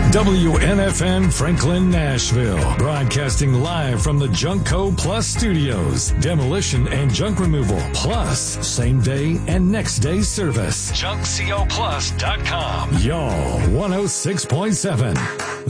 WNFN Franklin, Nashville. Broadcasting live from the Junkco Plus studios. Demolition and junk removal. Plus, same day and next day service. JunkCoPlus.com. Y'all 106.7.